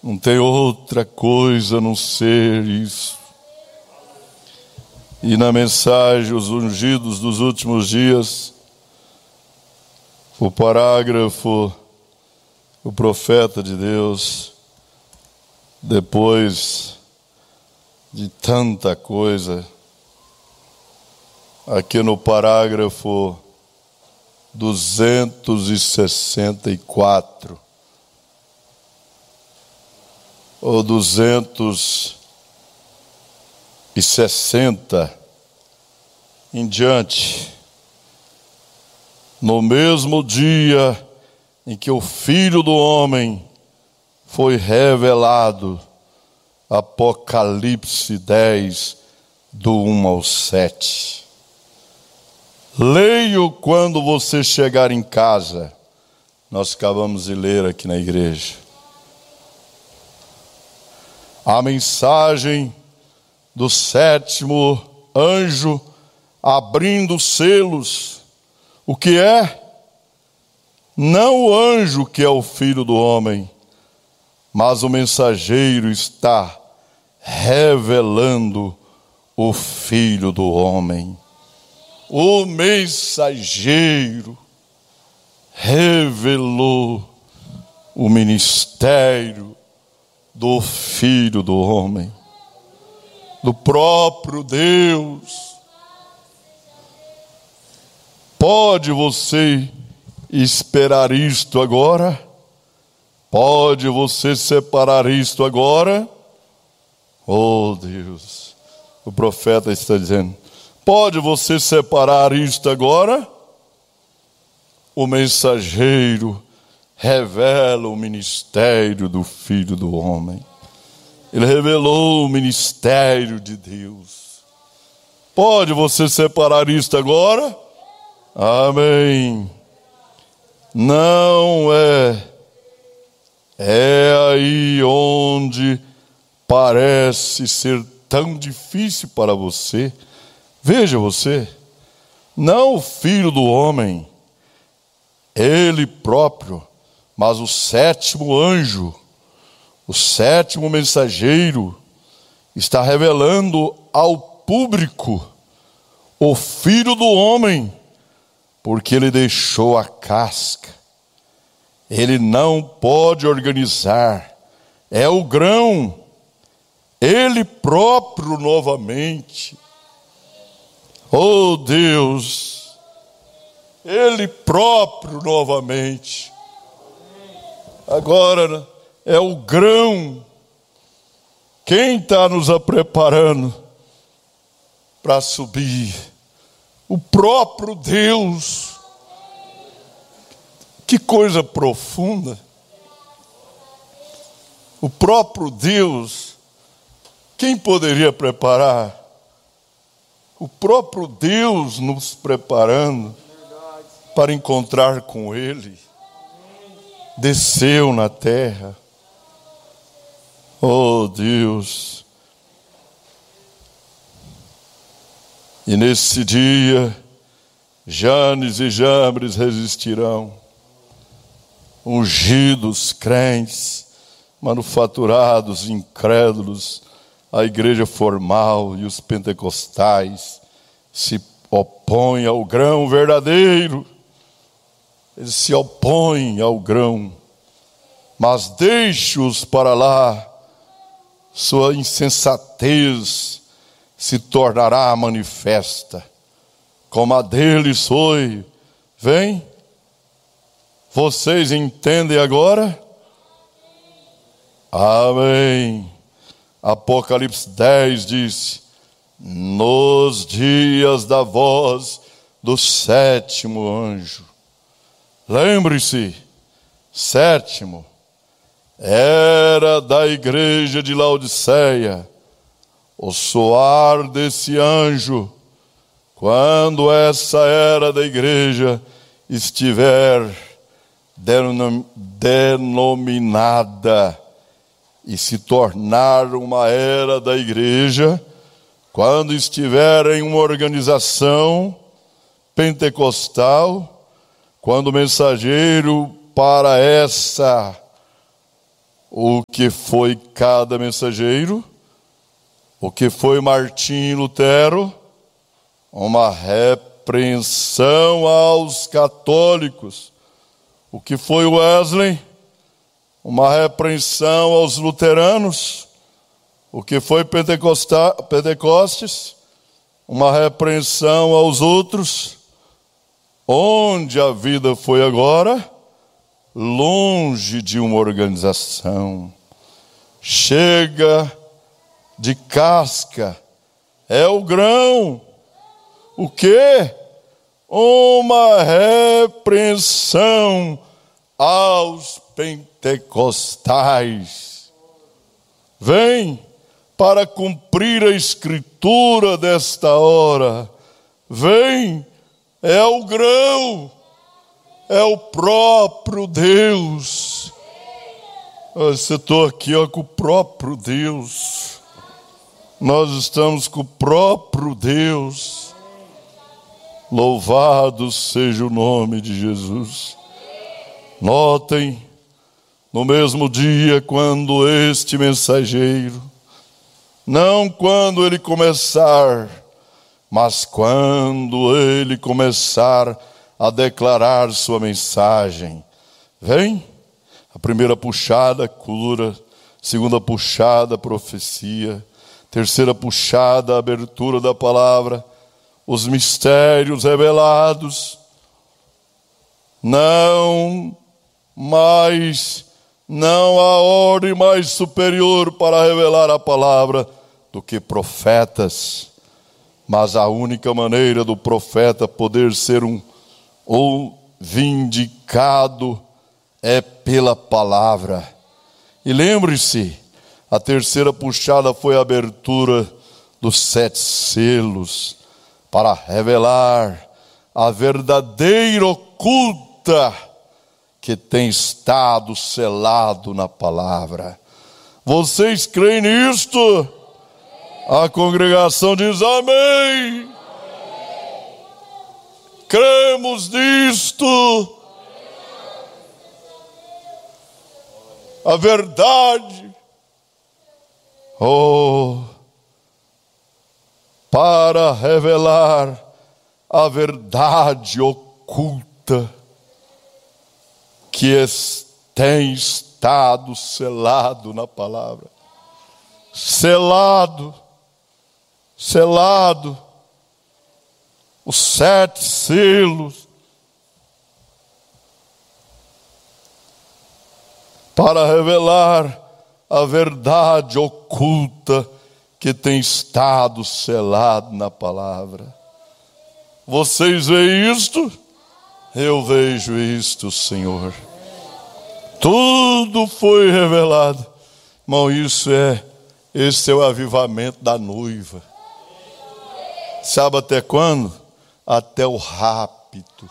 Não tem outra coisa a não ser isso. E na mensagem, os ungidos dos últimos dias, o parágrafo, o profeta de Deus, depois de tanta coisa, aqui no parágrafo 264, ou 260 em diante, no mesmo dia em que o Filho do Homem foi revelado, Apocalipse 10, do 1 ao 7. Leio quando você chegar em casa. Nós acabamos de ler aqui na igreja. A mensagem do sétimo anjo abrindo os selos. O que é? Não o anjo que é o Filho do Homem, mas o mensageiro está revelando o Filho do Homem. O mensageiro revelou o ministério do Filho do Homem, do próprio Deus. Pode você esperar isto agora? Pode você separar isto agora? Oh Deus, o profeta está dizendo, pode você separar isto agora? O mensageiro revela o ministério do Filho do Homem. Ele revelou o ministério de Deus. Pode você separar isto agora? Amém. Não é. É aí onde parece ser tão difícil para você. Veja você, não o Filho do Homem, ele próprio, mas o sétimo anjo, o sétimo mensageiro, está revelando ao público o Filho do Homem, porque ele deixou a casca. Ele não pode organizar, é o grão, ele próprio novamente. Oh Deus, ele próprio novamente. Agora é o grão. Quem está nos preparando para subir? O próprio Deus. Que coisa profunda. O próprio Deus. Quem poderia preparar? O próprio Deus nos preparando para encontrar com Ele. Desceu na terra. Oh Deus. E nesse dia, Janes e Jambres resistirão. Ungidos, crentes, manufaturados, incrédulos, a igreja formal e os pentecostais se opõem ao grão verdadeiro. Eles se opõem ao grão, mas deixe-os para lá, sua insensatez se tornará manifesta, como a deles foi. Vem, vocês entendem agora? Amém. Apocalipse 10 diz, nos dias da voz do sétimo anjo. Lembre-se, sétimo, era da igreja de Laodiceia, o soar desse anjo, quando essa era da igreja estiver denominada e se tornar uma era da igreja, quando estiver em uma organização pentecostal, quando o mensageiro para essa o que foi cada mensageiro, o que foi Martim Lutero, uma repreensão aos católicos, o que foi Wesley, uma repreensão aos luteranos, o que foi Pentecostes, uma repreensão aos outros. Onde a vida foi agora? Longe de uma organização. Chega de casca, é o grão. O quê? Uma repreensão aos pentecostais. Vem para cumprir a escritura desta hora. Vem, é o grão, é o próprio Deus. Você está aqui com o próprio Deus. Nós estamos com o próprio Deus. Louvado seja o nome de Jesus. Notem, no mesmo dia, quando este mensageiro, não quando ele começar, mas quando ele começar a declarar sua mensagem, vem, a primeira puxada, cura, segunda puxada, profecia, terceira puxada, abertura da palavra, os mistérios revelados. Não há ordem mais superior para revelar a palavra do que profetas. Mas a única maneira do profeta poder ser vindicado é pela palavra. E lembre-se, a terceira puxada foi a abertura dos 7 selos, para revelar a verdadeira oculta que tem estado selado na palavra. Vocês creem nisto? A congregação diz amém. Cremos nisto. A verdade. Para revelar a verdade oculta que tem estado selado na palavra. Selado. Os 7 selos. Para revelar a verdade oculta que tem estado selado na palavra. Vocês veem isto? Eu vejo isto, Senhor. Tudo foi revelado. Irmão, esse é o avivamento da noiva. Sabe até quando? Até o rapto.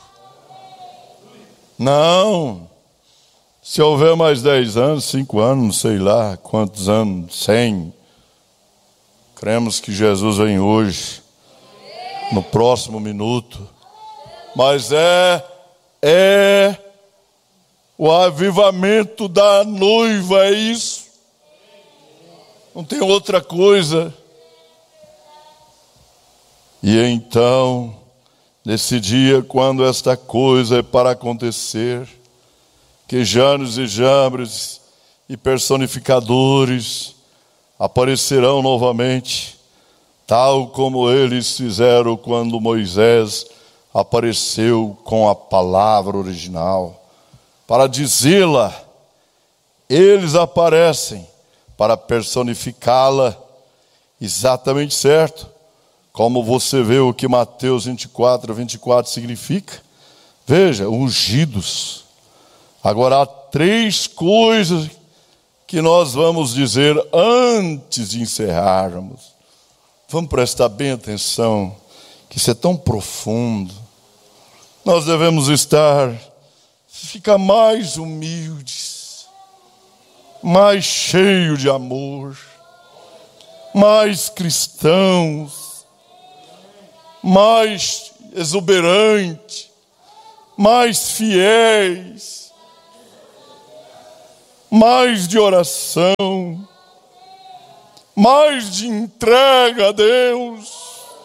Não. Se houver mais 10 anos, 5 anos, não sei lá quantos anos, 100. Cremos que Jesus vem hoje, no próximo minuto. Mas é o avivamento da noiva, é isso. Não tem outra coisa. E então, nesse dia, quando esta coisa é para acontecer, que Janes e Jambres e personificadores aparecerão novamente, tal como eles fizeram quando Moisés apareceu com a palavra original. Para dizê-la, eles aparecem para personificá-la, exatamente certo. Como você vê o que Mateus 24 significa. Veja, ungidos. Agora há 3 coisas que nós vamos dizer antes de encerrarmos. Vamos prestar bem atenção, que isso é tão profundo. Nós devemos ficar mais humildes, mais cheios de amor, mais cristãos, mais exuberantes, mais fiéis, mais de oração, mais de entrega a Deus.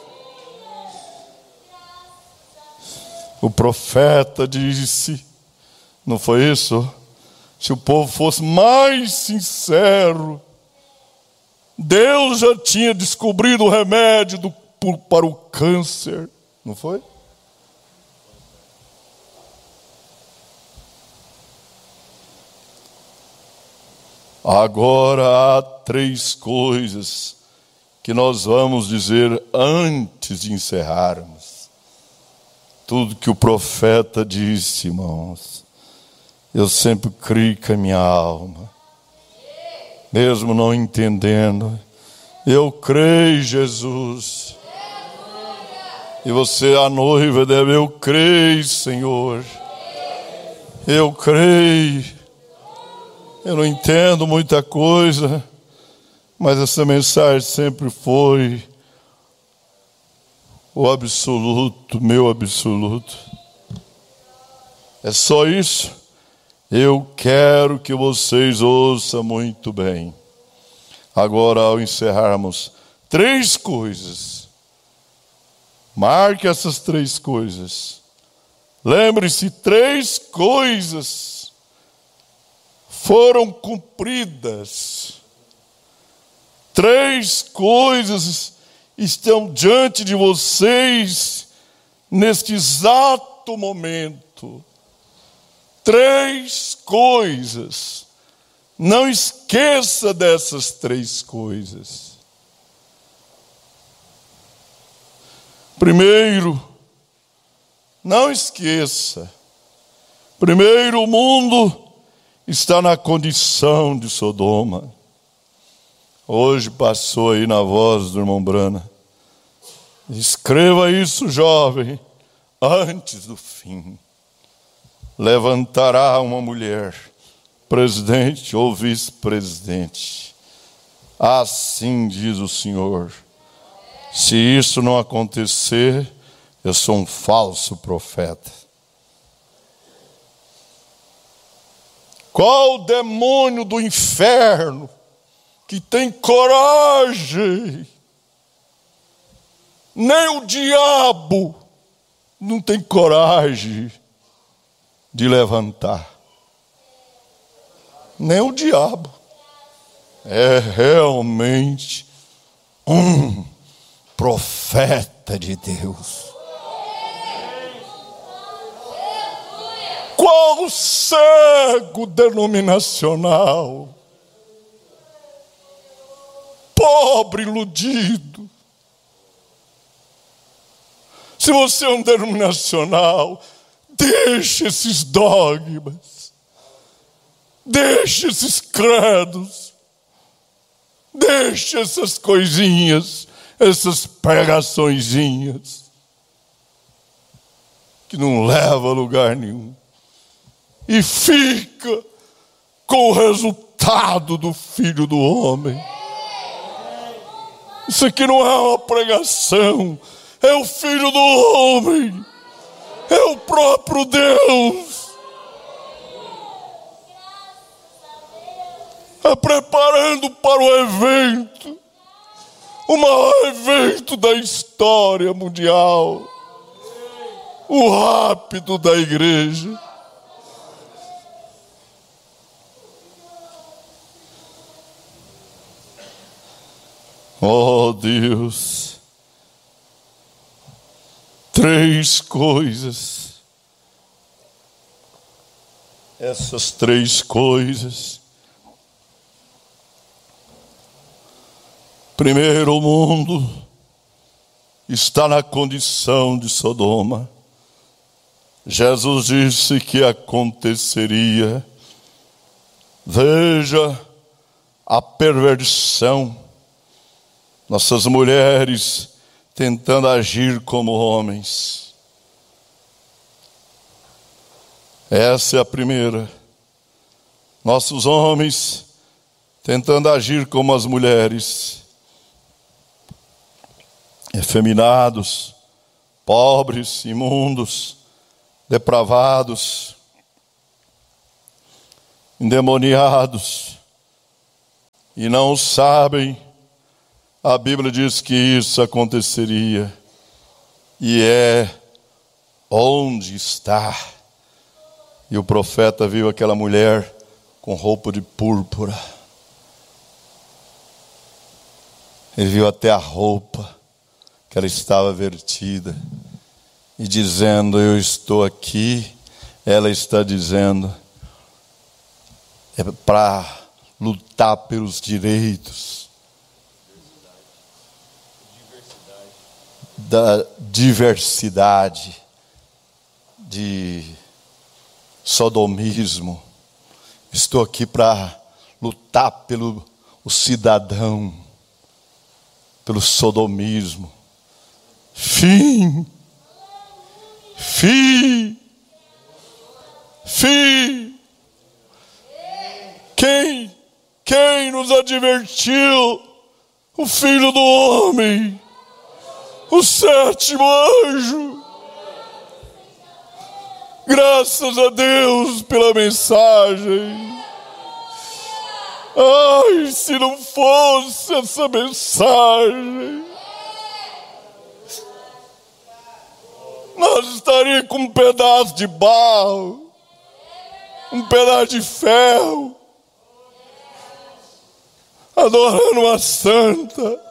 O profeta disse, não foi isso? Se o povo fosse mais sincero, Deus já tinha descobrido o remédio para o câncer, não foi? Agora há 3 coisas que nós vamos dizer antes de encerrarmos. Tudo que o profeta disse, irmãos, eu sempre criei com a minha alma, mesmo não entendendo. Eu creio, Jesus. E você, a noiva, deve, eu creio, Senhor. Eu creio. Eu não entendo muita coisa, mas essa mensagem sempre foi o absoluto, meu absoluto. É só isso. Eu quero que vocês ouçam muito bem. Agora, ao encerrarmos, 3 coisas. Marque essas 3 coisas. Lembre-se, 3 coisas foram cumpridas. 3 coisas estão diante de vocês neste exato momento. 3 coisas. Não esqueça dessas 3 coisas. Primeiro, não esqueça. Primeiro, o mundo está na condição de Sodoma. Hoje passou aí na voz do irmão Brana. Escreva isso, jovem, antes do fim. Levantará uma mulher, presidente ou vice-presidente. Assim diz o Senhor. Se isso não acontecer, eu sou um falso profeta. Qual o demônio do inferno que tem coragem? Nem o diabo não tem coragem de levantar. Nem o diabo. É realmente um profeta de Deus. Qual cego denominacional? Pobre iludido. Se você é um denominacional, deixe esses dogmas, deixe esses credos, deixe essas coisinhas, essas pregaçõezinhas, que não levam a lugar nenhum. E fica com o resultado do Filho do Homem. Isso aqui não é uma pregação, é o Filho do Homem, é o próprio Deus. É preparando para o evento, o maior evento da história mundial, o rápido da igreja. Oh Deus, 3 coisas. Essas 3 coisas. Primeiro, o mundo está na condição de Sodoma. Jesus disse que aconteceria. Veja a perversão. Nossas mulheres tentando agir como homens. Essa é a primeira. Nossos homens tentando agir como as mulheres. Efeminados, pobres, imundos, depravados. endemoniados, e não sabem. A Bíblia diz que isso aconteceria, e é onde está. E o profeta viu aquela mulher com roupa de púrpura. Ele viu até a roupa que ela estava vertida. E dizendo, eu estou aqui, ela está dizendo, é para lutar pelos direitos da diversidade de sodomismo. Estou aqui para lutar pelo o cidadão, pelo sodomismo. Fim. Quem nos advertiu? O Filho do Homem, o sétimo anjo. Graças a Deus pela mensagem. Ai, se não fosse essa mensagem, nós estaríamos com um pedaço de barro, um pedaço de ferro, adorando uma santa,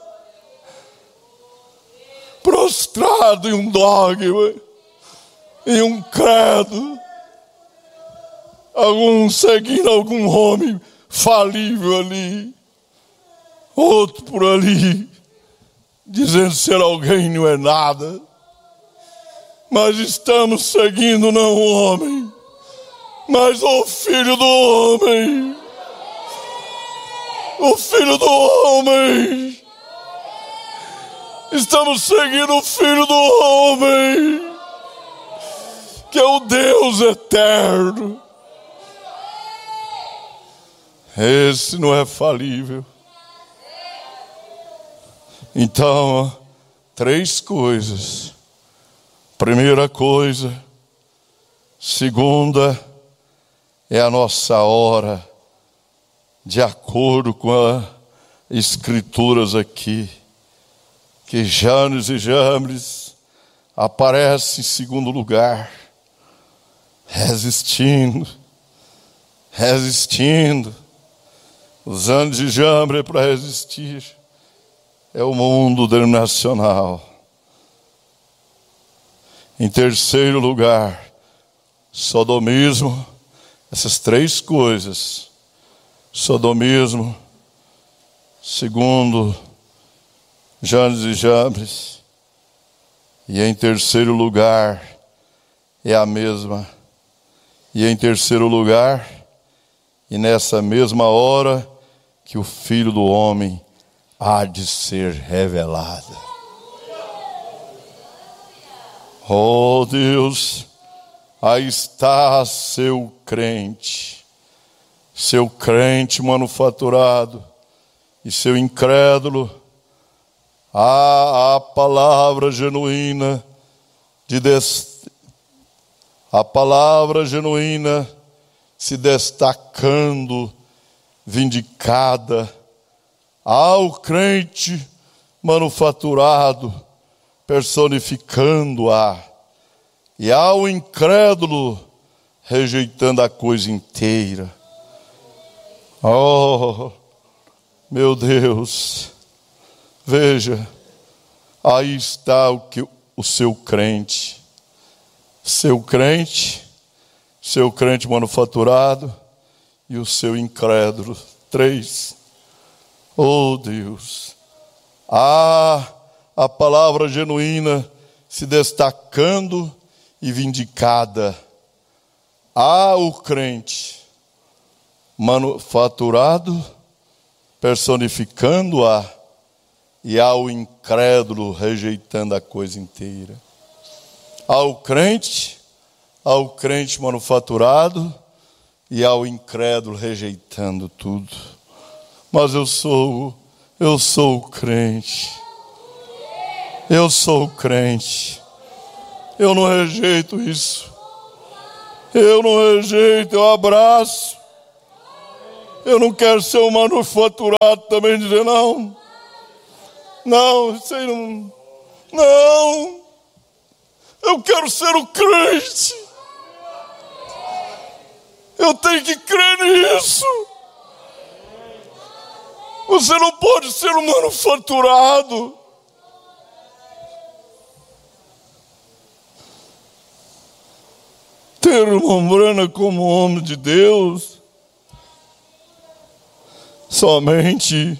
prostrado em um dogma, em um credo, seguindo algum homem falível ali, outro por ali, dizendo ser alguém não é nada. Mas estamos seguindo não o homem, mas o Filho do Homem. O Filho do Homem. Estamos seguindo o Filho do Homem, que é o Deus eterno. Esse não é falível. Então, 3 coisas. Primeira coisa, segunda, é a nossa hora, de acordo com as escrituras aqui, que Janes e Jambres aparece em segundo lugar, resistindo, os Janes de Jambres para resistir, é o mundo denominacional. Em terceiro lugar, sodomismo, essas 3 coisas, sodomismo, segundo, Janes e Jambres, e em terceiro lugar, é a mesma, e em terceiro lugar, e nessa mesma hora, que o Filho do Homem há de ser revelado. Oh Deus, aí está seu crente manufaturado e seu incrédulo. A palavra genuína a palavra genuína se destacando, vindicada. Ao crente manufaturado, personificando-a, e ao incrédulo, rejeitando a coisa inteira. Oh, meu Deus, veja, aí está o seu crente manufaturado e o seu incrédulo. 3. Oh Deus, a palavra genuína se destacando e vindicada. Há o crente manufaturado, personificando-a, e há o incrédulo rejeitando a coisa inteira. Há o crente manufaturado, e há o incrédulo rejeitando tudo. Mas eu sou o crente. Eu sou crente. Eu não rejeito isso. Eu não rejeito, eu abraço. Eu não quero ser um manufaturado também, dizer não. Não, isso aí não. Não. Eu quero ser o crente. Eu tenho que crer nisso. Você não pode ser um manufaturado. Ter uma Umbrana como homem de Deus, somente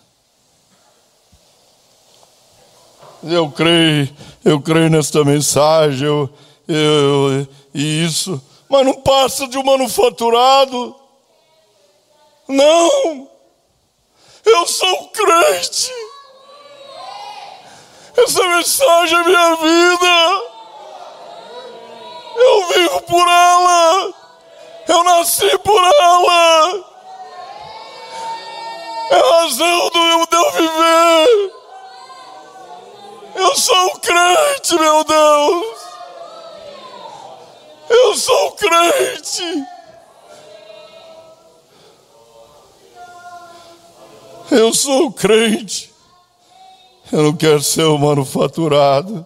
eu creio nesta mensagem, e isso, mas não passa de um manufaturado. Não, eu sou crente. Essa mensagem é minha vida. Eu vivo por ela. Eu nasci por ela. É a razão de eu viver. Eu sou crente, meu Deus. Eu sou crente. Eu sou crente. Eu não quero ser um manufaturado.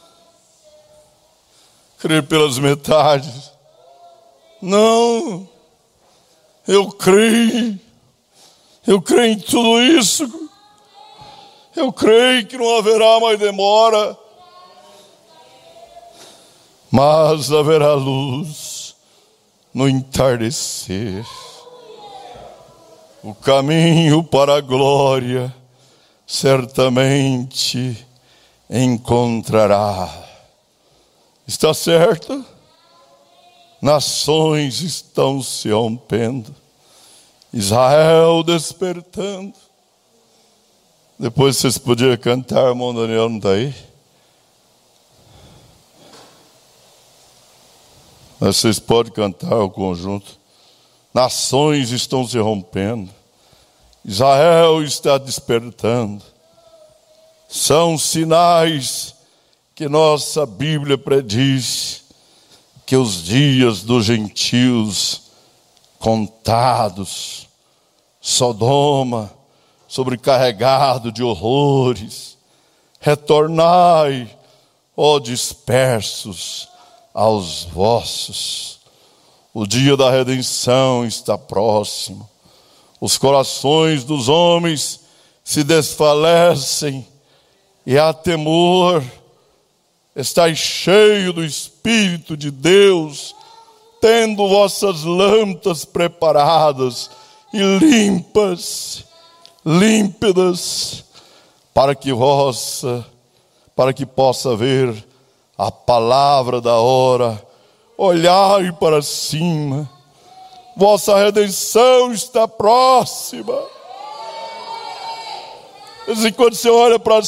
Crer pelas metades. Não. Eu creio. Eu creio em tudo isso. Eu creio que não haverá mais demora. Mas haverá luz no entardecer. O caminho para a glória certamente encontrará. Está certo? Nações estão se rompendo. Israel despertando. Depois vocês podiam cantar, irmão Daniel, não está aí? Mas vocês podem cantar o conjunto. Nações estão se rompendo. Israel está despertando. São sinais que nossa Bíblia prediz que os dias dos gentios contados, Sodoma sobrecarregado de horrores, retornai, ó dispersos, aos vossos. O dia da redenção está próximo. Os corações dos homens se desfalecem e há temor. Estais cheio do Espírito de Deus, tendo vossas lâmpadas preparadas e límpidas, para que possa ver a palavra da hora. Olhai para cima, vossa redenção está próxima. E quando você olha para